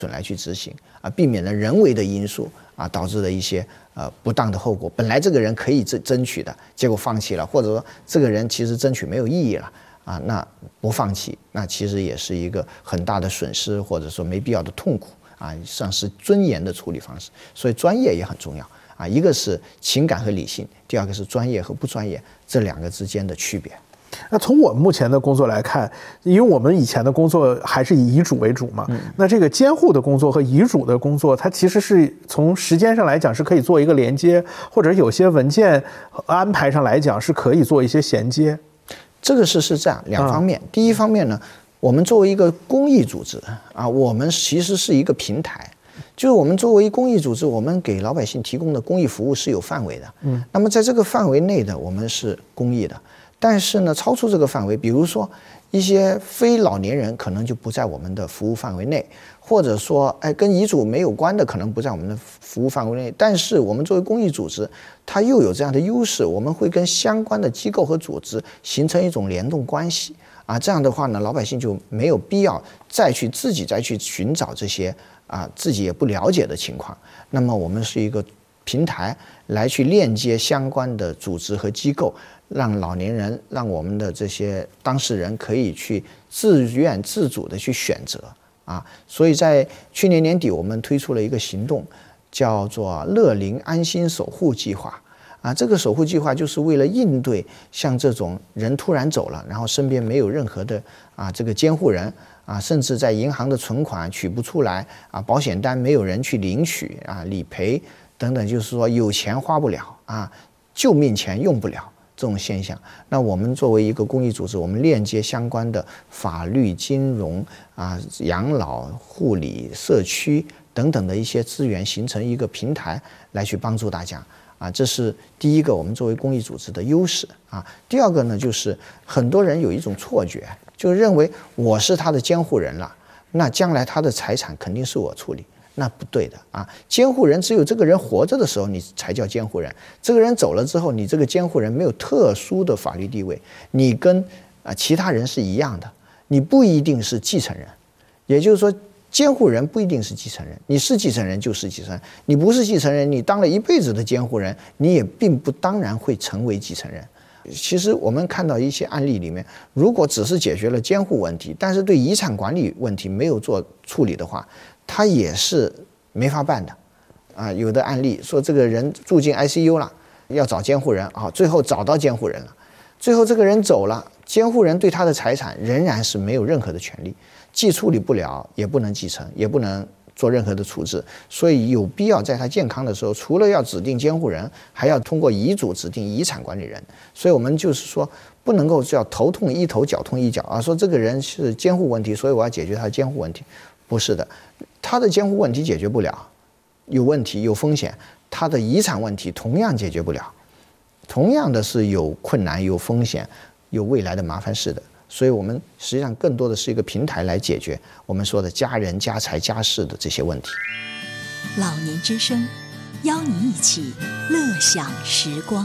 来去执行避免了人为的因素导致的一些不当的后果。本来这个人可以争取的，结果放弃了，或者说这个人其实争取没有意义了那不放弃，那其实也是一个很大的损失，或者说没必要的痛苦丧失尊严的处理方式。所以专业也很重要一个是情感和理性，第二个是专业和不专业这两个之间的区别。 那从我们目前的工作来看，因为我们以前的工作还是以遗嘱为主嘛，那这个监护的工作和遗嘱的工作，它其实是从时间上来讲是可以做一个连接，或者有些文件安排上来讲是可以做一些衔接。 这个是这样两方面，第一方面呢，我们作为一个公益组织我们其实是一个平台。就是我们作为公益组织，我们给老百姓提供的公益服务是有范围的，那么在这个范围内的我们是公益的，但是呢，超出这个范围，比如说一些非老年人可能就不在我们的服务范围内，或者说跟遗嘱没有关的可能不在我们的服务范围内，但是我们作为公益组织，它又有这样的优势，我们会跟相关的机构和组织形成一种联动关系这样的话呢，老百姓就没有必要自己再去寻找这些自己也不了解的情况。那么我们是一个平台来去链接相关的组织和机构，让老年人，让我们的这些当事人可以去自愿自主的去选择所以在去年年底我们推出了一个行动，叫做乐龄安心守护计划这个守护计划就是为了应对像这种人突然走了，然后身边没有任何的这个监护人甚至在银行的存款取不出来保险单没有人去领取理赔等等，就是说有钱花不了救命钱用不了这种现象。那我们作为一个公益组织，我们链接相关的法律、金融养老、护理、社区等等的一些资源，形成一个平台来去帮助大家这是第一个我们作为公益组织的优势第二个呢，就是很多人有一种错觉，就认为我是他的监护人了，那将来他的财产肯定是我处理，那不对的监护人只有这个人活着的时候你才叫监护人，这个人走了之后，你这个监护人没有特殊的法律地位，你跟其他人是一样的，你不一定是继承人。也就是说，监护人不一定是继承人，你是继承人就是继承人，你不是继承人，你当了一辈子的监护人，你也并不当然会成为继承人。其实我们看到一些案例里面，如果只是解决了监护问题，但是对遗产管理问题没有做处理的话，他也是没法办的有的案例说这个人住进 ICU 了，要找监护人最后找到监护人了，最后这个人走了，监护人对他的财产仍然是没有任何的权利，既处理不了，也不能继承，也不能做任何的处置。所以有必要在他健康的时候，除了要指定监护人，还要通过遗嘱指定遗产管理人。所以我们就是说，不能够叫头痛医头，脚痛医脚说这个人是监护问题，所以我要解决他的监护问题。不是的，他的监护问题解决不了，有问题有风险，他的遗产问题同样解决不了，同样的是有困难有风险有未来的麻烦事的。所以我们实际上更多的是一个平台来解决我们说的家人家财家事的这些问题。 老年之声，邀你一起乐享时光。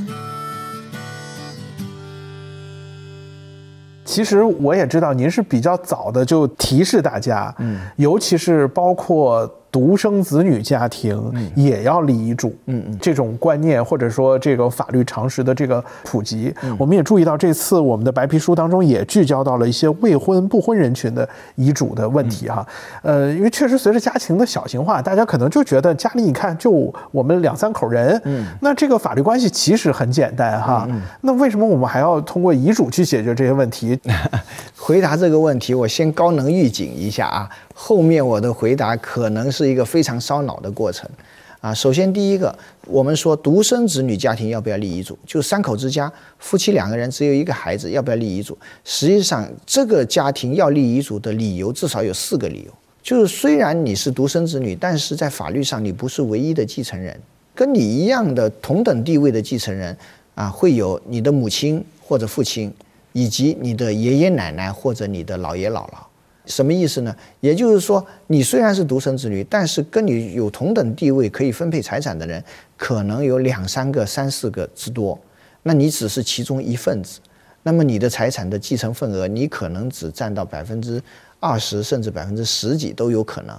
其实我也知道您是比较早的就提示大家，尤其是包括独生子女家庭也要立遗嘱，这种观念或者说这个法律常识的这个普及，我们也注意到这次我们的白皮书当中也聚焦到了一些未婚不婚人群的遗嘱的问题因为确实随着家庭的小型化，大家可能就觉得家里你看就我们2-3口人，那这个法律关系其实很简单那为什么我们还要通过遗嘱去解决这些问题？ 回答这个问题，我先高能预警一下后面我的回答可能是一个非常烧脑的过程首先第一个，我们说独生子女家庭要不要立遗嘱，就3口之家，夫妻2个人只有1个孩子，要不要立遗嘱？实际上这个家庭要立遗嘱的理由至少有4个理由，就是虽然你是独生子女，但是在法律上你不是唯一的继承人，跟你一样的同等地位的继承人会有你的母亲或者父亲，以及你的爷爷奶奶或者你的姥爷姥姥。什么意思呢？也就是说，你虽然是独生子女，但是跟你有同等地位可以分配财产的人，可能有2-3个、3-4个之多。那你只是其中一份子，那么你的财产的继承份额，你可能只占到20%甚至10%几都有可能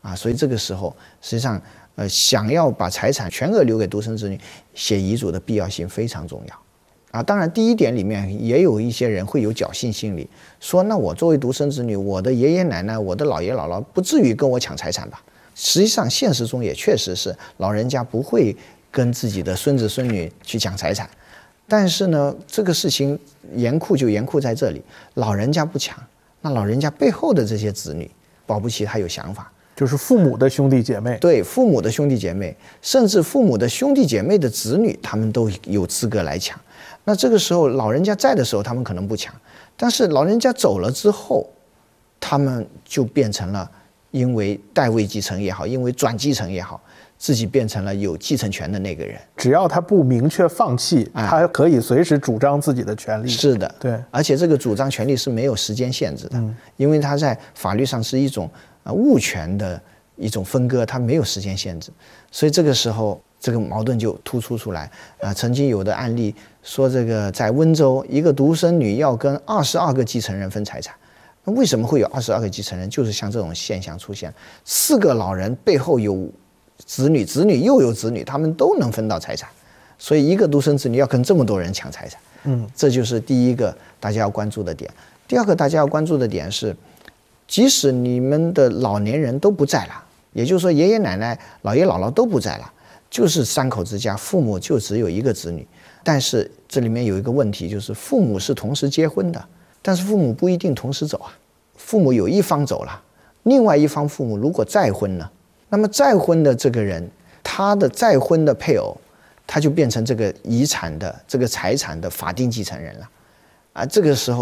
啊，所以这个时候实际上想要把财产全额留给独生子女，写遗嘱的必要性非常重要。啊，当然，第一点里面也有一些人会有侥幸心理，说那我作为独生子女，我的爷爷奶奶、我的姥爷姥姥不至于跟我抢财产吧？实际上，现实中也确实是老人家不会跟自己的孙子孙女去抢财产，但是呢，这个事情严酷就严酷在这里，老人家不抢，那老人家背后的这些子女，保不齐他有想法。 就是父母的兄弟姐妹， 对，父母的兄弟姐妹，甚至父母的兄弟姐妹的子女，他们都有资格来抢。那这个时候老人家在的时候，他们可能不抢，但是老人家走了之后，他们就变成了因为代位继承也好，因为转继承也好，自己变成了有继承权的那个人。 只要他不明确放弃，他可以随时主张自己的权利。 是的， 对， 而且这个主张权利是没有时间限制的，因为它在法律上是一种物权的一种分割，它没有时间限制，所以这个时候这个矛盾就突出出来。曾经有的案例说，这个在温州，一个独生女要跟22个继承人分财产。那为什么会有22个继承人？就是像这种现象出现，4个老人背后有子女，子女又有子女，他们都能分到财产，所以一个独生子女要跟这么多人抢财产。这就是第一个大家要关注的点。第二个大家要关注的点是，即使你们的老年人都不在了，也就是说爷爷奶奶、姥爷姥姥都不在了，就是3口之家，父母就只有一个子女。但是这里面有一个问题，就是父母是同时结婚的，但是父母不一定同时走啊。父母有一方走了，另外一方父母如果再婚呢，那么再婚的这个人，他的再婚的配偶，他就变成这个遗产的这个财产的法定继承人了。这个时候